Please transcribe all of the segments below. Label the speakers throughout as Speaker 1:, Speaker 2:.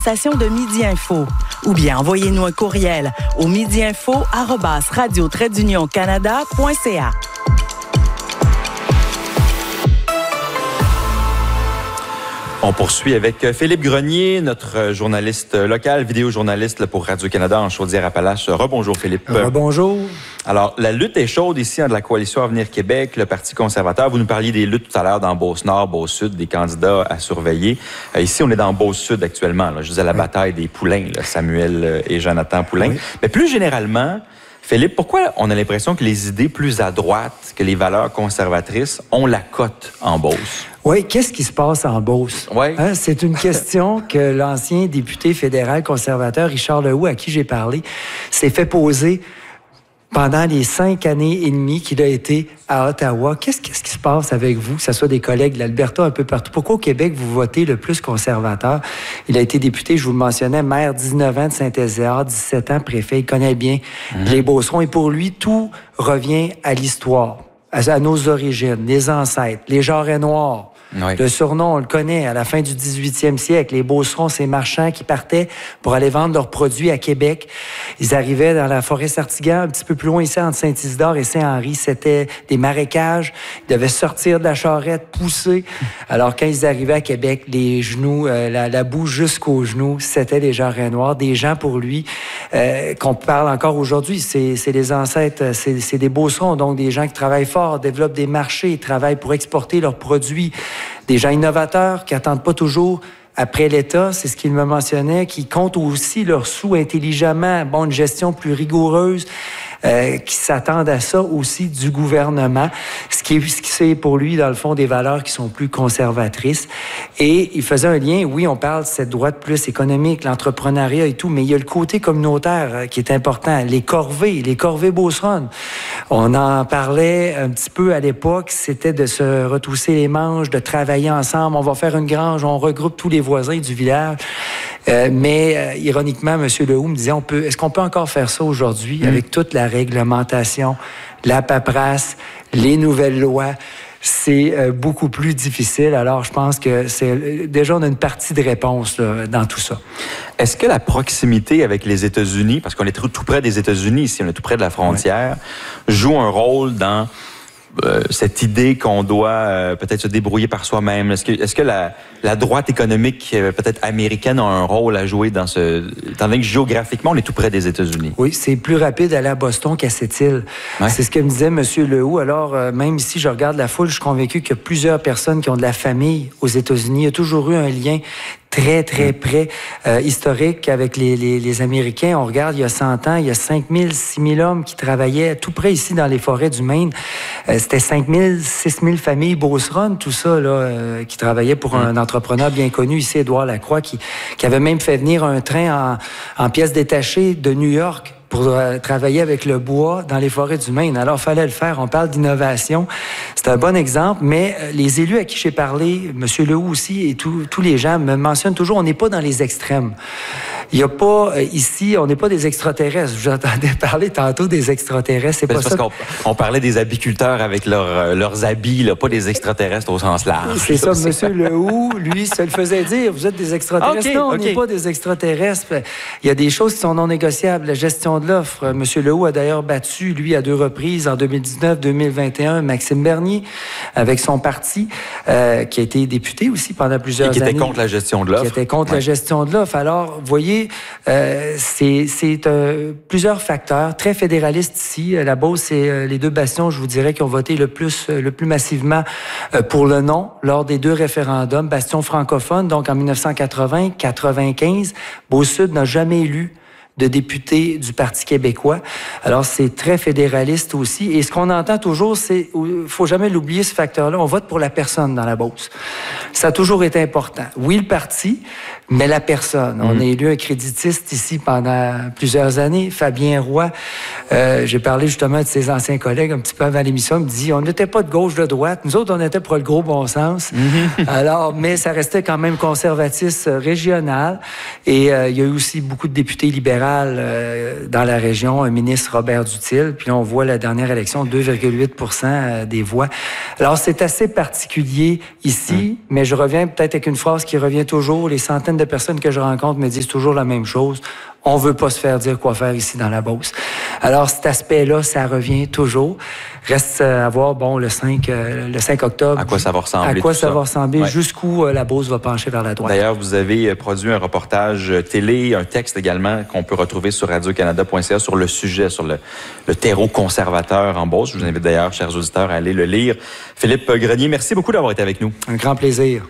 Speaker 1: Station de Midi Info. Ou bien envoyez-nous un courriel au midiinfo@radio-canada.ca.
Speaker 2: On poursuit avec Philippe Grenier, notre journaliste local, vidéojournaliste pour Radio-Canada en Chaudière-Appalaches. Rebonjour Philippe.
Speaker 3: Rebonjour.
Speaker 2: Alors, la lutte est chaude ici de la Coalition Avenir Québec, le Parti conservateur. Vous nous parliez des luttes tout à l'heure dans Beauce-Nord, Beauce-Sud, des candidats à surveiller. Ici, on est dans Beauce-Sud actuellement. Là. Je disais la bataille des poulains, là, Samuel et Jonathan Poulain. Oui. Mais plus généralement, Philippe, pourquoi on a l'impression que les idées plus à droite que les valeurs conservatrices ont la cote en Beauce?
Speaker 3: Oui, qu'est-ce qui se passe en Beauce?
Speaker 2: Oui.
Speaker 3: Hein, c'est une question que l'ancien député fédéral conservateur Richard Lehoux, à qui j'ai parlé, s'est fait poser pendant les 5 années et demie qu'il a été à Ottawa. Qu'est-ce qui se passe avec vous, que ce soit des collègues de l'Alberta un peu partout? Pourquoi au Québec, vous votez le plus conservateur? Il a été député, je vous le mentionnais, maire 19 ans de Saint-Ézéard, 17 ans préfet. Il connaît bien les Beaucerons. Et pour lui, tout revient à l'histoire, à nos origines, les ancêtres, les jarrets noirs. Oui. Le surnom, on le connaît, à la fin du 18e siècle. Les Beaucerons, ces marchands qui partaient pour aller vendre leurs produits à Québec. Ils arrivaient dans la forêt Sartigan, un petit peu plus loin ici, entre Saint-Isidore et Saint-Henri. C'était des marécages. Ils devaient sortir de la charrette, pousser. Alors, quand ils arrivaient à Québec, les genoux, la boue jusqu'aux genoux, c'était des jarrets noirs. Des gens, pour lui, qu'on parle encore aujourd'hui, c'est les ancêtres, c'est des Beaucerons, donc des gens qui travaillent fort, développent des marchés, travaillent pour exporter leurs produits. Des gens innovateurs qui n'attendent pas toujours après l'État, c'est ce qu'il me mentionnait, qui comptent aussi leurs sous intelligemment, bon, une gestion plus rigoureuse, qui s'attendent à ça aussi du gouvernement, ce qui c'est pour lui, dans le fond, des valeurs qui sont plus conservatrices. Et il faisait un lien, oui, on parle de cette droite plus économique, l'entrepreneuriat et tout, mais il y a le côté communautaire qui est important. Les corvées beauceronnes. On en parlait un petit peu à l'époque, c'était de se retrousser les manches, de travailler ensemble. On va faire une grange, on regroupe tous les voisins du village. Mais ironiquement, M. Lehoux me disait, est-ce qu'on peut encore faire ça aujourd'hui avec toute la réglementation, la paperasse, les nouvelles lois? C'est beaucoup plus difficile. Alors, je pense que déjà, on a une partie de réponse là, dans tout ça.
Speaker 2: Est-ce que la proximité avec les États-Unis, parce qu'on est tout près des États-Unis ici, on est tout près de la frontière, joue un rôle dans cette idée qu'on doit peut-être se débrouiller par soi-même? Est-ce que la droite économique peut-être américaine a un rôle à jouer dans étant donné que géographiquement, on est tout près des États-Unis?
Speaker 3: Oui, c'est plus rapide d'aller à Boston qu'à Sept-Îles. Ouais. C'est ce que me disait M. Lehoux. Alors, même ici, je regarde la foule, je suis convaincu qu'il y a plusieurs personnes qui ont de la famille aux États-Unis. Il y a toujours eu un lien très, très près, historique avec les Américains. On regarde, il y a 100 ans, il y a 5 000, 6 000 hommes qui travaillaient tout près ici dans les forêts du Maine. C'était 5 000, 6 000 familles beauceronnes, tout ça, là, qui travaillaient pour un entrepreneur bien connu ici, Édouard Lacroix, qui avait même fait venir un train en pièces détachées de New York pour travailler avec le bois dans les forêts du Maine. Alors, il fallait le faire. On parle d'innovation. C'est un bon exemple, mais les élus à qui j'ai parlé, M. Lehoux aussi, et tous les gens me mentionnent toujours, on n'est pas dans les extrêmes. Il n'y a pas, ici, on n'est pas des extraterrestres. Je vous entendais parler tantôt des extraterrestres. C'est pas ça.
Speaker 2: Parce qu'on parlait des apiculteurs avec leurs habits, là, pas des extraterrestres au sens large.
Speaker 3: C'est ça, M. Lehoux, lui, se le faisait dire. Vous êtes des extraterrestres. Okay, non, on n'est pas des extraterrestres. Il y a des choses qui sont non négociables. La gestion de l'offre. M. Lehoux a d'ailleurs battu, lui, à 2 reprises, en 2019-2021, Maxime Bernier, avec son parti, qui a été député aussi pendant plusieurs années.
Speaker 2: Et qui était contre la gestion de l'offre.
Speaker 3: Qui était contre la gestion de l'offre. Alors, vous voyez, c'est plusieurs facteurs, très fédéralistes ici. La Beauce, c'est les deux bastions, je vous dirais, qui ont voté le plus massivement pour le non lors des 2 référendums. Bastion francophone, donc en 1980-95, Beauce-Sud n'a jamais élu de députés du Parti québécois. Alors, c'est très fédéraliste aussi. Et ce qu'on entend toujours, c'est, il faut jamais l'oublier, ce facteur-là, on vote pour la personne dans la Beauce. Ça a toujours été important. Oui, le parti, mais la personne. On a élu un créditiste ici pendant plusieurs années, Fabien Roy. J'ai parlé justement de ses anciens collègues un petit peu avant l'émission. Il me dit, on n'était pas de gauche, de droite. Nous autres, on était pour le gros bon sens. Alors, mais ça restait quand même conservatiste régional. Et il y a eu aussi beaucoup de députés libéraux libéral dans la région, un ministre Robert Duthil. Puis là, on voit la dernière élection, 2,8% des voix. Alors, c'est assez particulier ici, mais je reviens peut-être avec une phrase qui revient toujours. Les centaines de personnes que je rencontre me disent toujours la même chose. On veut pas se faire dire quoi faire ici dans la Beauce. Alors, cet aspect-là, ça revient toujours. Reste à voir, le 5 octobre.
Speaker 2: À quoi ça va ressembler?
Speaker 3: À quoi ça va ressembler,
Speaker 2: ouais.
Speaker 3: Jusqu'où la Beauce va pencher vers la droite.
Speaker 2: D'ailleurs, vous avez produit un reportage télé, un texte également qu'on peut retrouver sur radiocanada.ca sur le sujet, sur le terreau conservateur en Beauce. Je vous invite d'ailleurs, chers auditeurs, à aller le lire. Philippe Grenier, merci beaucoup d'avoir été avec nous.
Speaker 3: Un grand plaisir.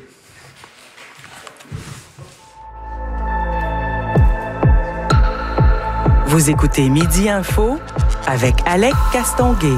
Speaker 1: Vous écoutez Midi Info avec Alec Castonguay.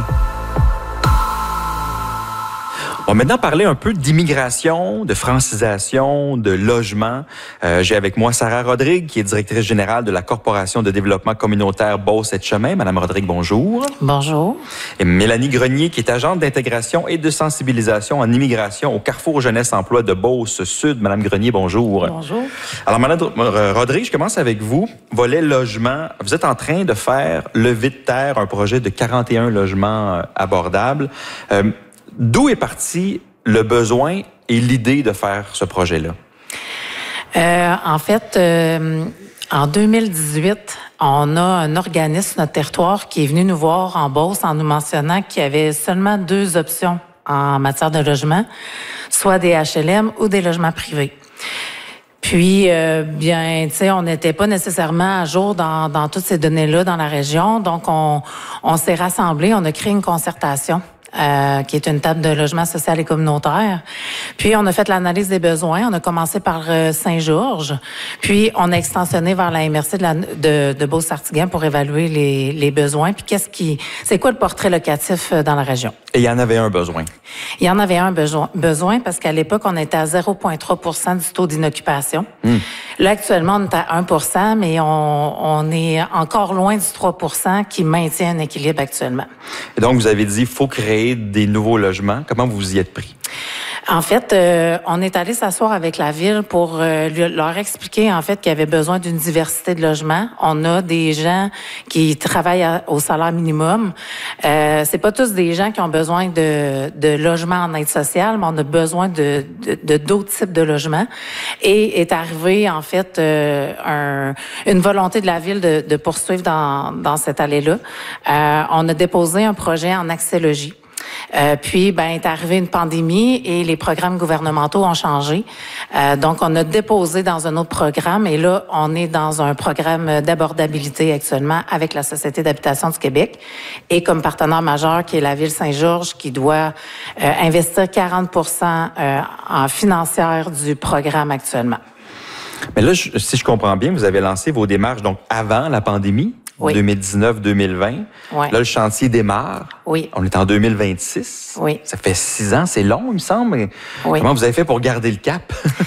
Speaker 2: On va maintenant parler un peu d'immigration, de francisation, de logement. J'ai avec moi Sarah Rodrigue, qui est directrice générale de la Corporation de développement communautaire Beauce-Etchemin. Madame Rodrigue, bonjour.
Speaker 4: Bonjour.
Speaker 2: Et Mélanie Grenier, qui est agente d'intégration et de sensibilisation en immigration au Carrefour Jeunesse Emploi de Beauce-Sud. Madame Grenier, bonjour.
Speaker 4: Bonjour.
Speaker 2: Alors, Madame Rodrigue, je commence avec vous. Volet logement. Vous êtes en train de faire lever de terre un projet de 41 logements abordables. D'où est parti le besoin et l'idée de faire ce projet-là?
Speaker 4: En fait, en 2018, on a un organisme sur notre territoire qui est venu nous voir en Beauce en nous mentionnant qu'il y avait seulement 2 options en matière de logement, soit des HLM ou des logements privés. Puis, on n'était pas nécessairement à jour dans toutes ces données-là dans la région, donc on s'est rassemblés, on a créé une concertation. Qui est une table de logement social et communautaire. Puis, on a fait l'analyse des besoins. On a commencé par Saint-Georges. Puis, on a extensionné vers la MRC de Beauce-Sartiguan pour évaluer les besoins. Puis, c'est quoi le portrait locatif dans la région?
Speaker 2: Et il y en avait un besoin.
Speaker 4: Il y en avait un besoin parce qu'à l'époque, on était à 0,3% du taux d'inoccupation. Là, actuellement, on est à 1%, mais on est encore loin du 3% qui maintient un équilibre actuellement.
Speaker 2: Et donc, vous avez dit, il faut créer des nouveaux logements. Comment vous vous y êtes pris?
Speaker 4: En fait, on est allé s'asseoir avec la ville pour leur expliquer en fait qu'il y avait besoin d'une diversité de logements. On a des gens qui travaillent au salaire minimum. C'est pas tous des gens qui ont besoin de logements en aide sociale, mais on a besoin de d'autres types de logements. Et est arrivé en fait une volonté de la ville de poursuivre dans cette allée-là. On a déposé un projet en accès-logis. Puis, est arrivée une pandémie et les programmes gouvernementaux ont changé. Donc, on a déposé dans un autre programme et là, on est dans un programme d'abordabilité actuellement avec la Société d'habitation du Québec et comme partenaire majeur qui est la Ville Saint-Georges qui doit investir 40% en financière du programme actuellement.
Speaker 2: Mais là, si je comprends bien, vous avez lancé vos démarches donc avant la pandémie?
Speaker 4: Oui.
Speaker 2: 2019-2020.
Speaker 4: Oui.
Speaker 2: Là, le chantier démarre.
Speaker 4: Oui.
Speaker 2: On est en 2026.
Speaker 4: Oui.
Speaker 2: Ça fait 6 ans, c'est long, il me semble.
Speaker 4: Oui.
Speaker 2: Comment vous avez fait pour garder le cap?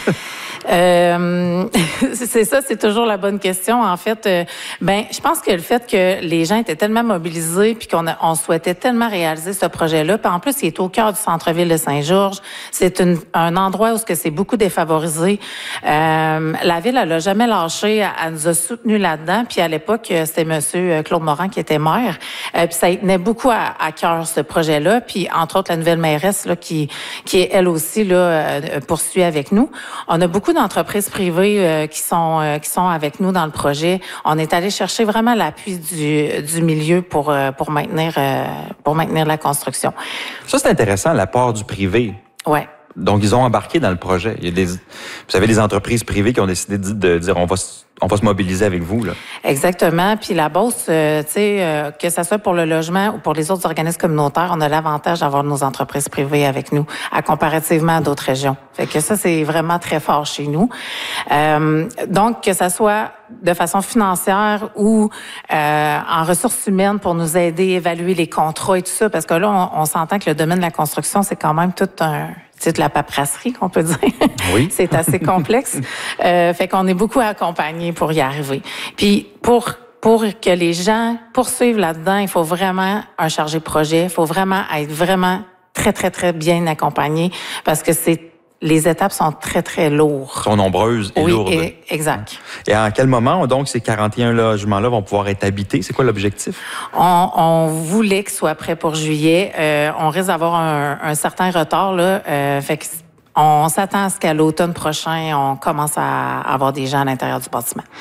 Speaker 4: C'est ça, c'est toujours la bonne question. En fait, je pense que le fait que les gens étaient tellement mobilisés puis on souhaitait tellement réaliser ce projet-là, puis en plus, il est au cœur du centre-ville de Saint-Georges. C'est un endroit où c'est beaucoup défavorisé. La ville, elle a jamais lâché, elle nous a soutenus là-dedans. Puis à l'époque, c'était Monsieur Claude Morin qui était maire. Puis ça y tenait beaucoup à cœur ce projet-là. Puis entre autres, la nouvelle mairesse là qui est elle aussi là poursuit avec nous. On a beaucoup d'entreprises privées qui sont avec nous dans le projet. On est allé chercher vraiment l'appui du milieu pour maintenir la construction.
Speaker 2: Ça, c'est intéressant, l'apport du privé.
Speaker 4: Ouais.
Speaker 2: Donc, ils ont embarqué dans le projet. Vous avez des entreprises privées qui ont décidé de dire on va se mobiliser avec vous, là.
Speaker 4: Exactement. Puis la Beauce, que ça soit pour le logement ou pour les autres organismes communautaires, on a l'avantage d'avoir nos entreprises privées avec nous, comparativement à d'autres régions. Fait que ça, c'est vraiment très fort chez nous. Donc, que ça soit de façon financière ou en ressources humaines pour nous aider à évaluer les contrats et tout ça, parce que là, on s'entend que le domaine de la construction, c'est quand même c'est de la paperasserie, qu'on peut dire.
Speaker 2: Oui.
Speaker 4: C'est assez complexe. Fait qu'on est beaucoup accompagnés pour y arriver. Puis, pour que les gens poursuivent là-dedans, il faut vraiment un chargé de projet. Il faut vraiment être vraiment très, très, très bien accompagné parce que c'est les étapes sont très, très lourdes.
Speaker 2: Sont nombreuses et lourdes.
Speaker 4: Oui, exact.
Speaker 2: Et à quel moment, donc, ces 41 logements-là vont pouvoir être habités? C'est quoi l'objectif?
Speaker 4: On voulait qu'ils soient prêts pour juillet. On risque d'avoir un certain retard, là. Fait que on s'attend à ce qu'à l'automne prochain, on commence à avoir des gens à l'intérieur du bâtiment.